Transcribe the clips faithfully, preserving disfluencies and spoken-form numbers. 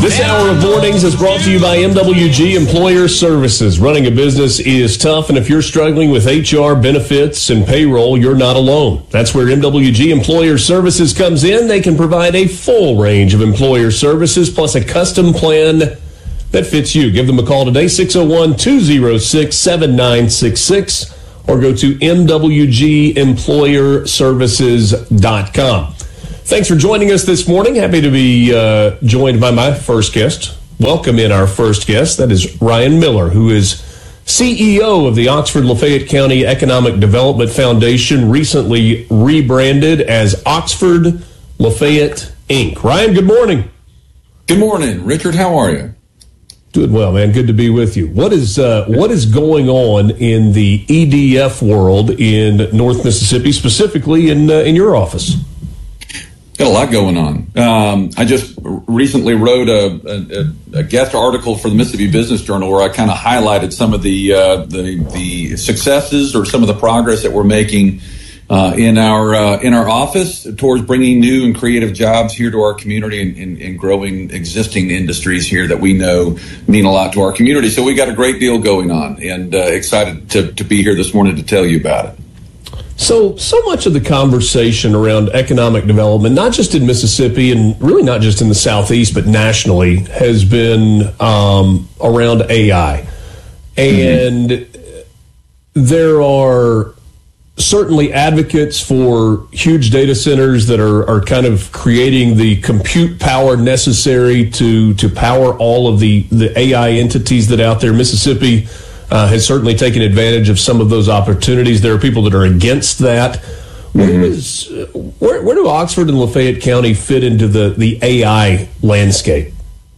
This hour of Mornings is brought to you by M W G Employer Services. Running a business is tough, and if you're struggling with H R, benefits, and payroll, you're not alone. That's where M W G Employer Services comes in. They can provide a full range of employer services, plus a custom plan that fits you. Give them a call today, six oh one, two oh six, seven nine six six, or go to m w g employer services dot com. Thanks for joining us this morning. Happy to be uh, joined by my first guest. Welcome in our first guest. That is Ryan Miller, who is C E O of the Oxford-Lafayette County Economic Development Foundation, recently rebranded as Oxford Lafayette Incorporated. Ryan, good morning. Good morning, Richard. How are you? Doing well, man. Good to be with you. What is uh, what is going on in the E D F world in North Mississippi, specifically in uh, in your office? Got a lot going on. Um, I just recently wrote a, a, a guest article for the Mississippi Business Journal where I kind of highlighted some of the, uh, the the successes or some of the progress that we're making uh, in our uh, in our office towards bringing new and creative jobs here to our community and, and, and growing existing industries here that we know mean a lot to our community. So we got a great deal going on, and uh, excited to, to be here this morning to tell you about it. So, so much of the conversation around economic development, not just in Mississippi and really not just in the Southeast, but nationally, has been um, around A I. And mm-hmm. there are certainly advocates for huge data centers that are, are kind of creating the compute power necessary to, to power all of the, the A I entities that are out there. Mississippi Uh, has certainly taken advantage of some of those opportunities. There are people that are against that. Mm-hmm. Where, is, where, where do Oxford and Lafayette County fit into the, the A I landscape?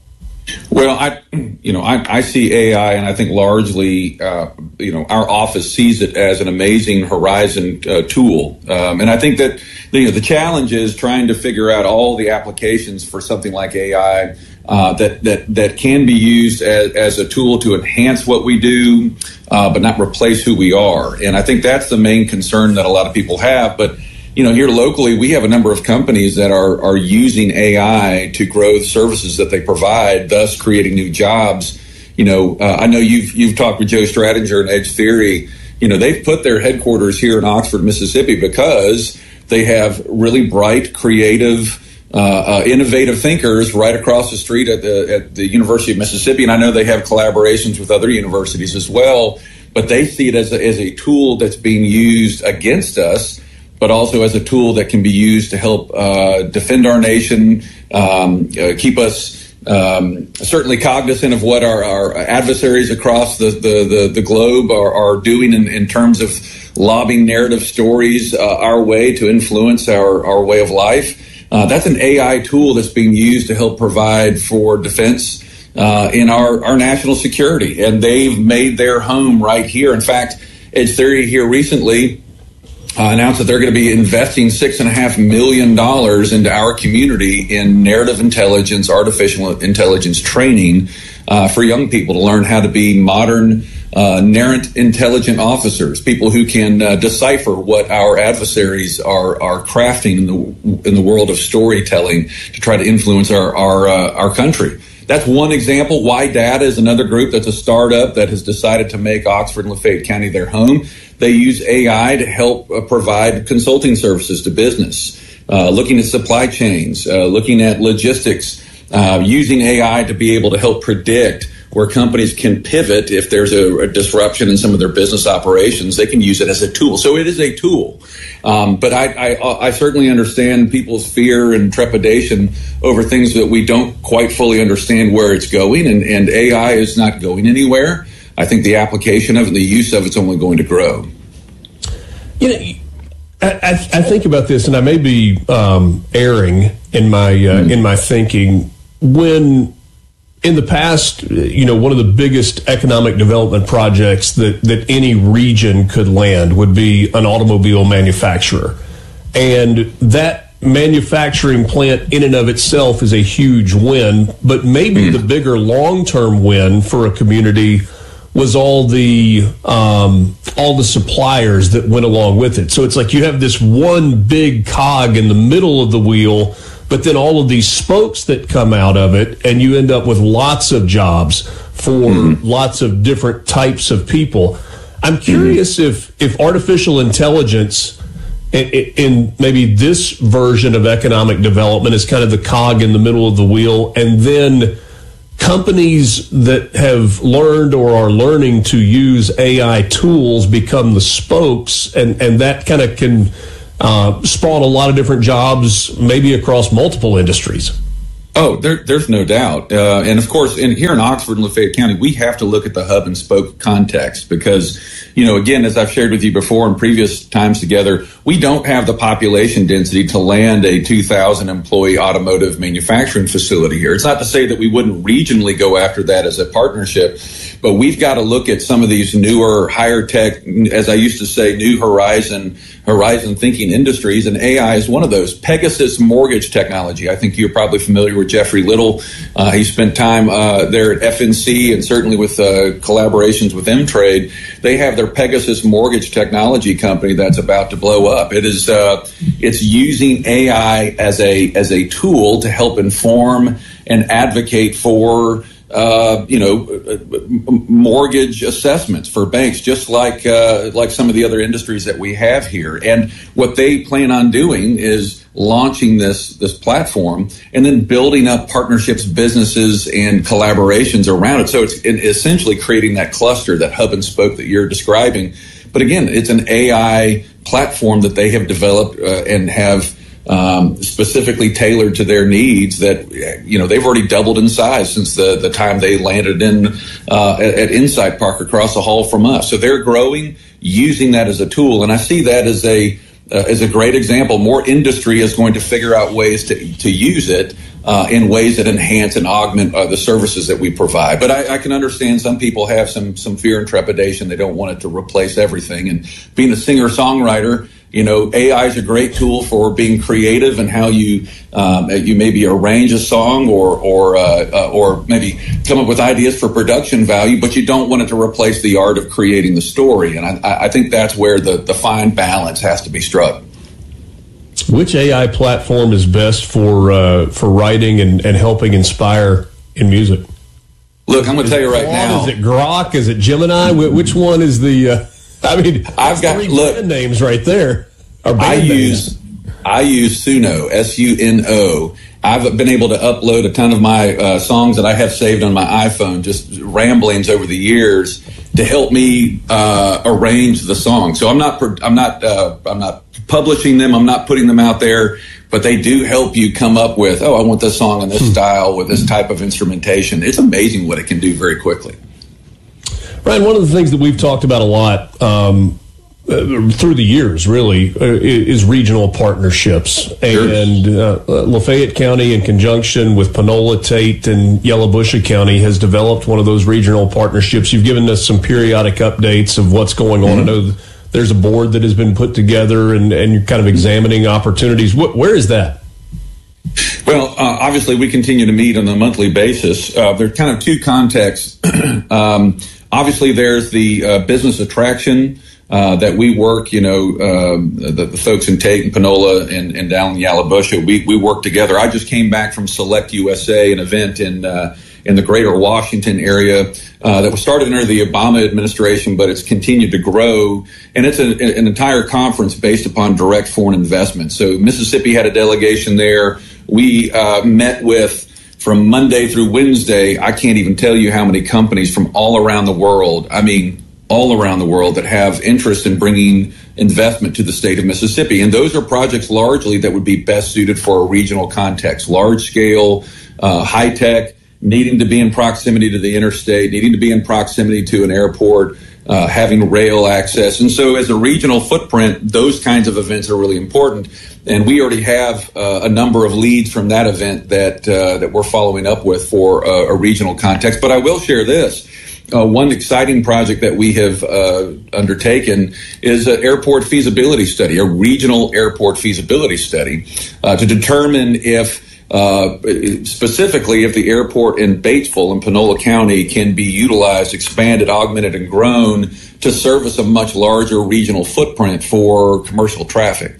Well, I, you know, I, I see A I, and I think largely, uh, you know, our office sees it as an amazing horizon uh, tool. Um, and I think that, you know, the challenge is trying to figure out all the applications for something like A I uh, that, that, that can be used as, as a tool to enhance what we do, uh, but not replace who we are. And I think that's the main concern that a lot of people have. But, you know, here locally, we have a number of companies that are, are using A I to grow services that they provide, thus creating new jobs. You know, uh, I know you've, you've talked with Joe Stradinger and Edge Theory. You know, they've put their headquarters here in Oxford, Mississippi, because they have really bright, creative, uh, uh, innovative thinkers right across the street at the, at the University of Mississippi. And I know they have collaborations with other universities as well, but they see it as a, as a tool that's being used against us, but also as a tool that can be used to help uh, defend our nation, um, uh, keep us um, certainly cognizant of what our, our adversaries across the, the, the, the globe are, are doing in, in terms of lobbing narrative stories uh, our way to influence our, our way of life. Uh, that's an A I tool that's being used to help provide for defense uh, in our, our national security. And they've made their home right here. In fact, Edge Theory here recently Uh, announced that they're going to be investing six and a half million dollars into our community in narrative intelligence, artificial intelligence training uh, for young people to learn how to be modern, uh, narrant, intelligent officers, people who can uh, decipher what our adversaries are are crafting in the in the world of storytelling to try to influence our our uh, our country. That's one example. Y Data is another group that's a startup that has decided to make Oxford and Lafayette County their home. They use A I to help uh, provide consulting services to business, uh, looking at supply chains, uh, looking at logistics, uh, using A I to be able to help predict where companies can pivot if there's a, a disruption in some of their business operations. They can use it as a tool. So it is a tool. Um, but I, I, I certainly understand people's fear and trepidation over things that we don't quite fully understand where it's going. And, and A I is not going anywhere. I think the application of it and the use of it's only going to grow. You know, I, I think about this, and I may be um, erring in my uh, mm. in my thinking. When in the past, you know, one of the biggest economic development projects that that any region could land would be an automobile manufacturer, and that manufacturing plant in and of itself is a huge win. But maybe mm. the bigger long-term win for a community was all the um, all the suppliers that went along with it. So it's like you have this one big cog in the middle of the wheel but then all of these spokes that come out of it, and you end up with lots of jobs for mm-hmm. lots of different types of people. I'm curious mm-hmm. if, if artificial intelligence in, in maybe this version of economic development is kind of the cog in the middle of the wheel, and then companies that have learned or are learning to use A I tools become the spokes, and, and that kind of can uh, spawn a lot of different jobs, maybe across multiple industries. Oh, there, there's no doubt. Uh, and of course, in, here in Oxford and Lafayette County, we have to look at the hub and spoke context because, you know, again, as I've shared with you before in previous times together, we don't have the population density to land a two thousand employee automotive manufacturing facility here. It's not to say that we wouldn't regionally go after that as a partnership, but we've got to look at some of these newer, higher tech, as I used to say, new horizon, horizon thinking industries, and A I is one of those. Pegasus mortgage technology. I think you're probably familiar with Jeffrey Little. Uh, he spent time uh, there at F N C and certainly with uh, collaborations with M-Trade. They have their Pegasus mortgage technology company that's about to blow up. It is uh, it's using A I as a as a tool to help inform and advocate for Uh, you know, mortgage assessments for banks, just like uh, like some of the other industries that we have here. And what they plan on doing is launching this this platform and then building up partnerships, businesses, and collaborations around it. So it's essentially creating that cluster, that hub and spoke that you're describing. But again, it's an A I platform that they have developed uh, and have Um, specifically tailored to their needs that, you know, they've already doubled in size since the, the time they landed in uh, at, at Insight Park across the hall from us. So they're growing, using that as a tool. And I see that as a uh, as a great example. More industry is going to figure out ways to, to use it uh, in ways that enhance and augment uh, the services that we provide. But I, I can understand some people have some, some fear and trepidation. They don't want it to replace everything. And being a singer-songwriter, you know, A I is a great tool for being creative and how you um, you maybe arrange a song or or uh, uh, or maybe come up with ideas for production value, but you don't want it to replace the art of creating the story. And I, I think that's where the, the fine balance has to be struck. Which A I platform is best for uh, for writing and, and helping inspire in music? Look, I'm going to tell you right now. Is it Grok? Is it Gemini? Which one is the? Uh, I mean, I've got three look names right there. I use I use Suno, S U N O. I've been able to upload a ton of my uh, songs that I have saved on my iPhone, just ramblings over the years, to help me uh, arrange the song. So I'm not I'm not uh, I'm not publishing them. I'm not putting them out there, but they do help you come up with, oh, I want this song in this hmm. style with this type of instrumentation. It's amazing what it can do very quickly. Ryan, one of the things that we've talked about a lot um, uh, through the years, really, uh, is regional partnerships. Sure. And uh, Lafayette County, in conjunction with Panola, Tate, and Yalobusha County, has developed one of those regional partnerships. You've given us some periodic updates of what's going on. Mm-hmm. I know there's a board that has been put together, and, and you're kind of examining opportunities. Wh- where is that? Well, uh, obviously, we continue to meet on a monthly basis. Uh, there are kind of two contexts. um, Obviously, there's the uh, business attraction uh, that we work, you know, um, the, the folks in Tate and Panola and, and down in Yalobusha, we, we work together. I just came back from Select U S A, an event in uh, in the greater Washington area uh, that was started under the Obama administration, but it's continued to grow. And it's a, an entire conference based upon direct foreign investment. So Mississippi had a delegation there. We uh, met with, from Monday through Wednesday, I can't even tell you how many companies from all around the world, I mean, all around the world, that have interest in bringing investment to the state of Mississippi. And those are projects largely that would be best suited for a regional context, large scale, uh, high tech, needing to be in proximity to the interstate, needing to be in proximity to an airport, uh, having rail access. And so as a regional footprint, those kinds of events are really important. And we already have uh, a number of leads from that event that uh, that we're following up with for uh, a regional context. But I will share this. Uh, one exciting project that we have uh, undertaken is an airport feasibility study, a regional airport feasibility study, uh, to determine if Uh, specifically if the airport in Batesville in Panola County can be utilized, expanded, augmented, and grown to service a much larger regional footprint for commercial traffic.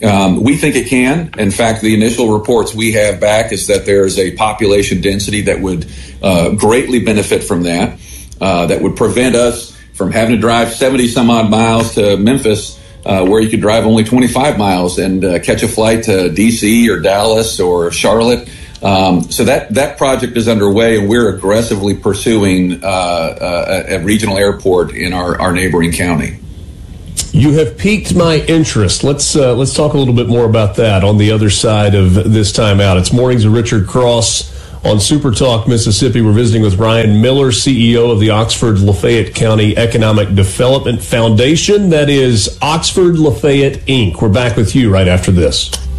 Um, we think it can. In fact, the initial reports we have back is that there's a population density that would uh, greatly benefit from that, uh, that would prevent us from having to drive seventy some odd miles to Memphis, uh, where you could drive only twenty-five miles and uh, catch a flight to D C or Dallas or Charlotte. Um, so that, that project is underway, and we're aggressively pursuing uh, uh, a, a regional airport in our, our neighboring county. You have piqued my interest. Let's uh, let's talk a little bit more about that on the other side of this time out. It's Mornings with Richard Cross on Super Talk Mississippi. We're visiting with Ryan Miller, C E O of the Oxford-Lafayette County Economic Development Foundation. That is Oxford-Lafayette, Incorporated. We're back with you right after this.